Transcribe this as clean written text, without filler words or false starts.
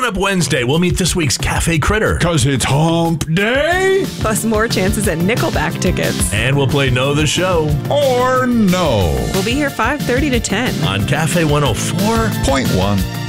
Coming up Wednesday, we'll meet this week's Cafe Critter. Because it's hump day. Plus more chances at Nickelback tickets. And we'll play Know the Show. Or no. We'll be here 5:30 to 10. On Cafe 104.1.